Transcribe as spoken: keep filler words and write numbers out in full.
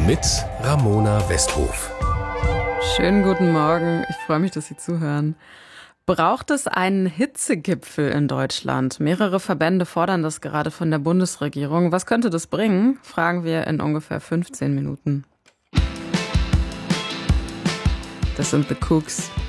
mit Ramona Westhof. Schönen guten Morgen. Ich freue mich, dass Sie zuhören. Braucht es einen Hitzegipfel in Deutschland? Mehrere Verbände fordern das gerade von der Bundesregierung. Was könnte das bringen? Fragen wir in ungefähr fünfzehn Minuten. Das sind The Cooks.